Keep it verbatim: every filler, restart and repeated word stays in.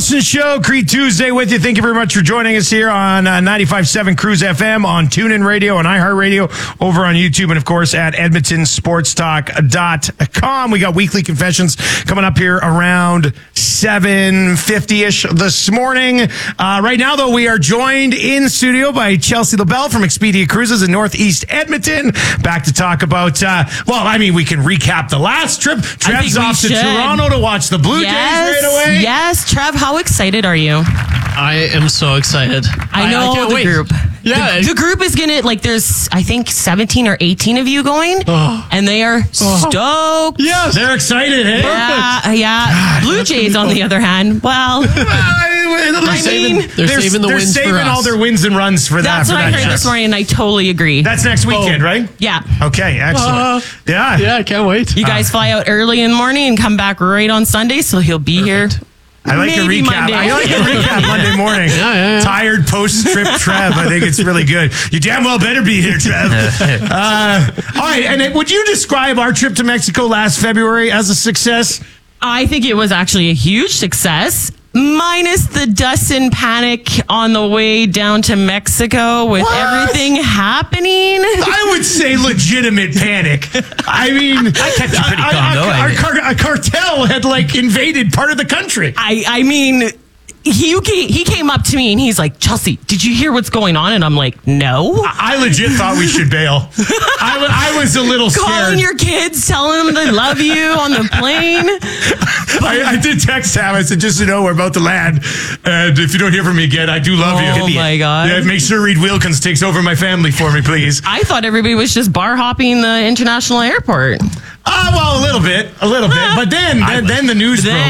Wilson Show, Crete Tuesday with you. Thank you very much for joining us here on uh, ninety-five point seven Cruise F M, on TuneIn Radio and iHeartRadio, over on YouTube, and of course at edmonton sports talk dot com. We got weekly confessions coming up here around seven fifty-ish this morning. Uh, right now, though, we are joined in studio by Chelsea LaBelle from Expedia Cruises in Northeast Edmonton. Back to talk about, uh, well, I mean, we can recap the last trip. Trev's off to should. Toronto to watch the Blue yes, Jays right away. Yes, Trev, how excited are you? I am so excited. I know I, I can't the wait. group. Yeah. The, the group is going to, like, there's, I think, seventeen or eighteen of you going, Oh. and they are stoked. Yes. They're excited, eh? Yeah, yeah. God, Blue Jays, on the other hand, well, They're I saving- mean, they're saving the they're wins for saving us. all their wins and runs for that. that's for what that I heard trip. this morning, and I totally agree. That's next weekend, Oh. right? yeah. Okay, excellent. Uh, yeah. Yeah, I can't wait. You guys fly out early in the morning and come back right on Sunday, so he'll be here. I like the Maybe recap. Monday. I like the recap Monday morning. Yeah, yeah, yeah. Tired post-trip Trev. I think it's really good. You damn well better be here, Trev. uh, all right, and then would you describe our trip to Mexico last February as a success? I think it was actually a huge success, minus the dust and panic on the way down to Mexico with What? everything happening. I would say legitimate panic. I mean, I kept you pretty calm, though, Our, I- car- a cartel had like invaded part of the country. I, I mean, he, he came up to me and he's like, Chelsea, did you hear what's going on? And I'm like, no. I legit thought we should bail. I, wa- I was a little scared. Calling your kids, telling them they love you on the plane. I, I did text Sam. I said, just so you know, we're about to land. And if you don't hear from me again, I do love you. Oh, my God. Yeah, make sure Reed Wilkins takes over my family for me, please. I thought everybody was just bar hopping the international airport. Ah, well, a little bit. A little bit. But then, then, then the news broke.